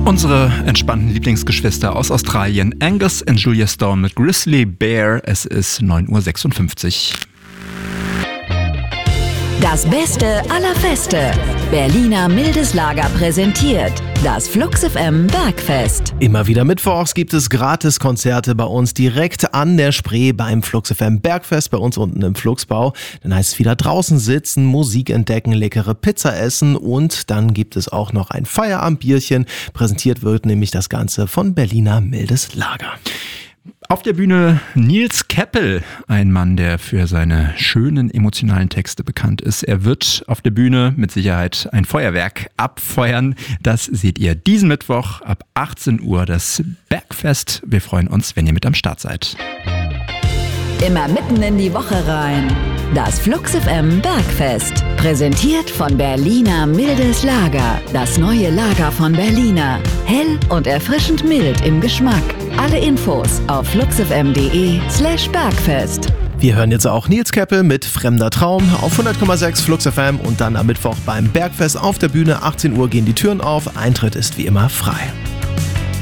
Unsere entspannten Lieblingsgeschwister aus Australien, Angus und Julia Stone mit Grizzly Bear. Es ist 9.56 Uhr. Das Beste aller Feste. Berliner Mildes Lager präsentiert das Flux FM Bergfest. Immer wieder mittwochs gibt es Gratiskonzerte bei uns direkt an der Spree beim Flux FM Bergfest, bei uns unten im Fluxbau. Dann heißt es wieder draußen sitzen, Musik entdecken, leckere Pizza essen und dann gibt es auch noch ein Feierabendbierchen. Präsentiert wird nämlich das Ganze von Berliner Mildes Lager. Auf der Bühne Nils Keppel, ein Mann, der für seine schönen emotionalen Texte bekannt ist. Er wird auf der Bühne mit Sicherheit ein Feuerwerk abfeuern. Das seht ihr diesen Mittwoch ab 18 Uhr, das Bergfest. Wir freuen uns, wenn ihr mit am Start seid. Immer mitten in die Woche rein. Das Flux FM Bergfest. Präsentiert von Berliner Mildes Lager. Das neue Lager von Berliner. Hell und erfrischend mild im Geschmack. Alle Infos auf fluxfm.de/Bergfest. Wir hören jetzt auch Nils Keppel mit Fremder Traum auf 100,6 Flux FM und dann am Mittwoch beim Bergfest auf der Bühne. 18 Uhr gehen die Türen auf. Eintritt ist wie immer frei.